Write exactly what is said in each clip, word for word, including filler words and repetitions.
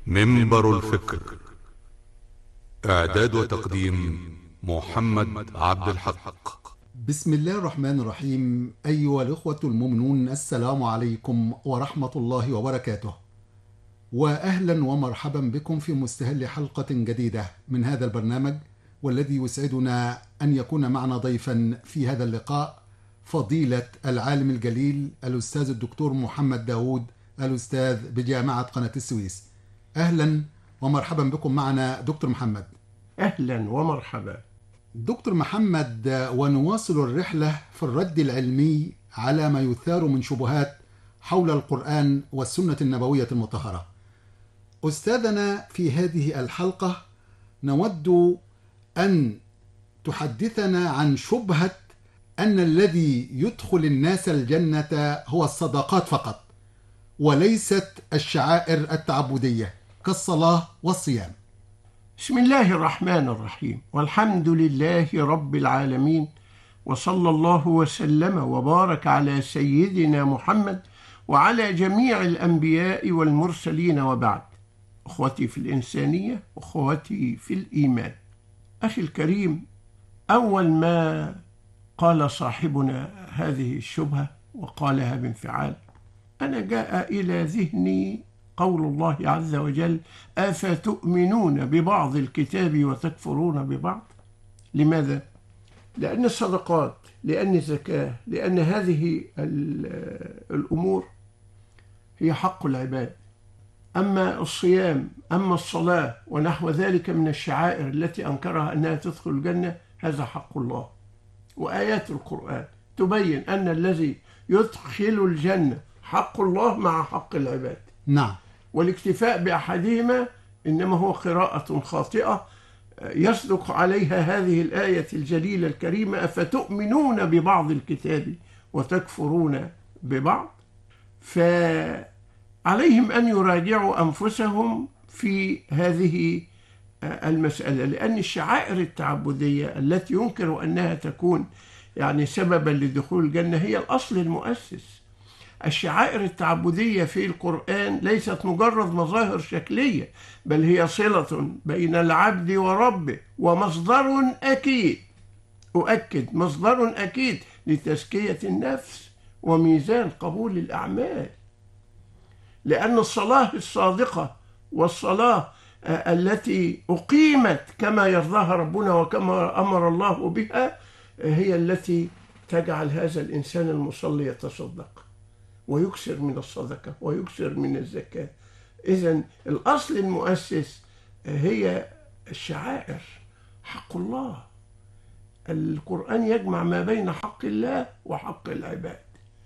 منبر الفكر. إعداد وتقديم محمد عبد الحق. بسم الله الرحمن الرحيم. أيها الإخوة المؤمنون، السلام عليكم ورحمة الله وبركاته، وأهلا ومرحبا بكم في مستهل حلقة جديدة من هذا البرنامج، والذي يسعدنا أن يكون معنا ضيفا في هذا اللقاء فضيلة العالم الجليل الأستاذ الدكتور محمد داود، الأستاذ بجامعة قناة السويس. أهلا ومرحبا بكم معنا دكتور محمد. أهلا ومرحبا دكتور محمد، ونواصل الرحلة في الرد العلمي على ما يثار من شبهات حول القرآن والسنة النبوية المطهرة. أستاذنا، في هذه الحلقة نود أن تحدثنا عن شبهة أن الذي يدخل الناس الجنة هو الصدقات فقط، وليست الشعائر التعبدية كالصلاة والصيام. بسم الله الرحمن الرحيم، والحمد لله رب العالمين، وصلى الله وسلم وبارك على سيدنا محمد وعلى جميع الأنبياء والمرسلين، وبعد. أخوتي في الإنسانية، أخوتي في الإيمان، أخي الكريم، أول ما قال صاحبنا هذه الشبهة وقالها بانفعال، أنا جاء إلى ذهني قول الله عز وجل: أفتؤمنون ببعض الكتاب وتكفرون ببعض. لماذا؟ لأن الصدقات، لأن الزكاة، لأن هذه الأمور هي حق العباد. أما الصيام، أما الصلاة ونحو ذلك من الشعائر التي أنكرها أنها تدخل الجنة، هذا حق الله. وآيات القرآن تبين أن الذي يدخل الجنة حق الله مع حق العباد. نعم. والاكتفاء بأحدهما إنما هو قراءة خاطئة يصدق عليها هذه الآية الجليلة الكريمة: أفتؤمنون ببعض الكتاب وتكفرون ببعض. فعليهم أن يراجعوا أنفسهم في هذه المسألة، لأن الشعائر التعبدية التي ينكر أنها تكون يعني سببا لدخول الجنة هي الأصل المؤسس. الشعائر التعبدية في القرآن ليست مجرد مظاهر شكلية، بل هي صلة بين العبد وربه، ومصدر أكيد، أؤكد مصدر أكيد لتزكية النفس وميزان قبول الأعمال. لأن الصلاة الصادقة والصلاة التي أقيمت كما يرضاها ربنا وكما أمر الله بها هي التي تجعل هذا الإنسان المصلي يتصدق ويكثر من الصدقة ويكثر من الزكاة. إذن الأصل المؤسس هي الشعائر، حق الله. القرآن يجمع ما بين حق الله وحق العباد.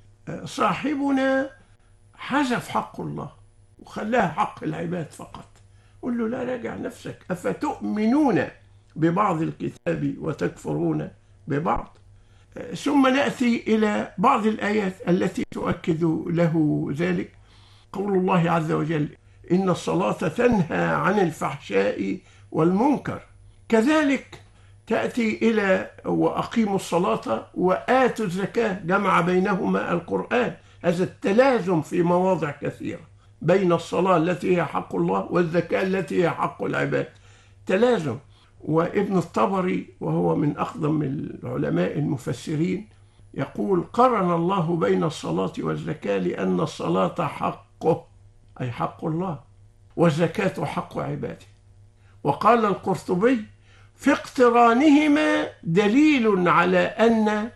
صاحبنا حذف حق الله وخلاها حق العباد فقط. قل له: لا، راجع نفسك. أفتؤمنون ببعض الكتاب وتكفرون ببعض. ثم نأتي إلى بعض الآيات التي تؤكد له ذلك. قول الله عز وجل: إن الصلاة تنهى عن الفحشاء والمنكر. كذلك تأتي إلى وأقيموا الصلاة وآتوا الزكاة، جمع بينهما القرآن. هذا التلازم في مواضع كثيرة بين الصلاة التي هي حق الله والزكاة التي هي حق العباد، تلازم. وابن الطبري وهو من أقدم العلماء المفسرين يقول: قرن الله بين الصلاة والزكاة لأن الصلاة حقه، أي حق الله، والزكاة حق عباده. وقال القرطبي: في اقترانهما دليل على أن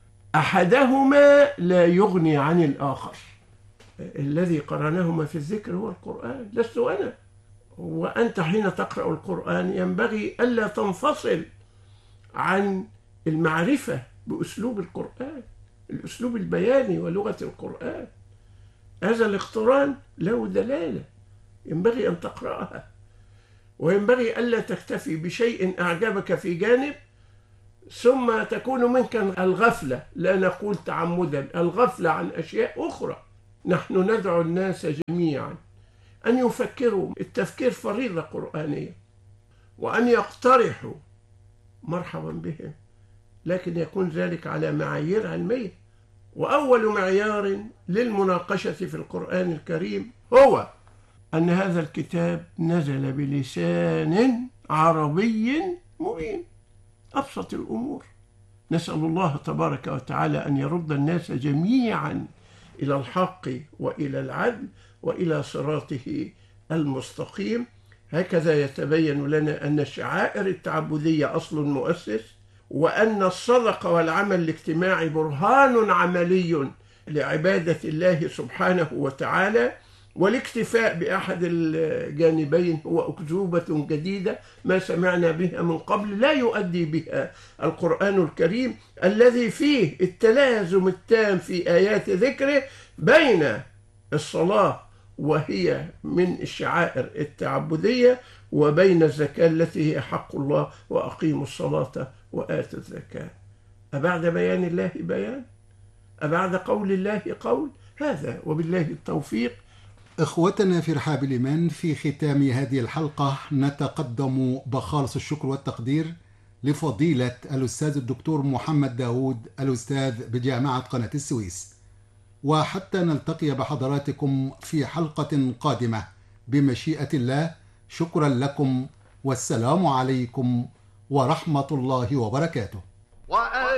أحدهما لا يغني عن الآخر. الذي قرنهما في الذكر هو القرآن، لست أنا. وأنت حين تقرأ القرآن ينبغي ألا تنفصل عن المعرفة بأسلوب القرآن، الأسلوب البياني ولغة القرآن. هذا الاقتران له دلالة ينبغي أن تقرأها، وينبغي ألا تكتفي بشيء أعجبك في جانب ثم تكون منك الغفلة، لا نقول تعمدا، الغفلة عن أشياء أخرى. نحن ندعو الناس جميعا أن يفكروا، التفكير فريضة قرآنية، وأن يقترحوا، مرحبا بهم، لكن يكون ذلك على معايير علمية. وأول معيار للمناقشة في القرآن الكريم هو أن هذا الكتاب نزل بلسان عربي مبين، أبسط الأمور. نسأل الله تبارك وتعالى أن يرد الناس جميعا إلى الحق وإلى العدل وإلى صراطه المستقيم. هكذا يتبين لنا أن الشعائر التعبدية أصل مؤسس، وأن الصدقة والعمل الاجتماعي برهان عملي لعبادة الله سبحانه وتعالى، والاكتفاء بأحد الجانبين هو أكذوبة جديدة ما سمعنا بها من قبل، لا يؤدي بها القرآن الكريم الذي فيه التلازم التام في آيات ذكره بين الصلاة وهي من الشعائر التعبدية وبين الزكاة التي هي حق الله، وأقيموا الصلاة وآتوا الزكاة. أبعد بيان الله بيان؟ أبعد قول الله قول؟ هذا وبالله التوفيق. إخوتنا في رحاب الإيمان، في ختام هذه الحلقة نتقدم بخالص الشكر والتقدير لفضيلة الأستاذ الدكتور محمد داود، الأستاذ بجامعة قناة السويس. وحتى نلتقي بحضراتكم في حلقة قادمة بمشيئة الله، شكرا لكم، والسلام عليكم ورحمة الله وبركاته.